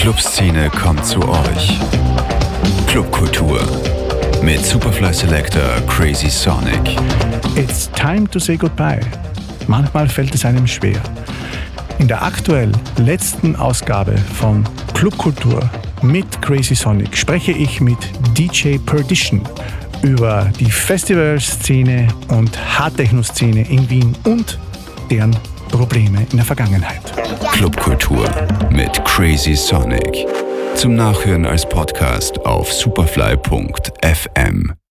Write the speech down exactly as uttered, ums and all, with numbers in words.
Clubszene kommt zu euch. Clubkultur mit Superfly Selector Crazy Sonic. It's time to say goodbye. Manchmal fällt es einem schwer. In der aktuell letzten Ausgabe von Clubkultur mit Crazy Sonic spreche ich mit D J Perdition über die Festivalszene und Hardtechno-Szene in Wien und deren Probleme in der Vergangenheit. Clubkultur mit Crazy Sonic. Zum Nachhören als Podcast auf superfly punkt f m.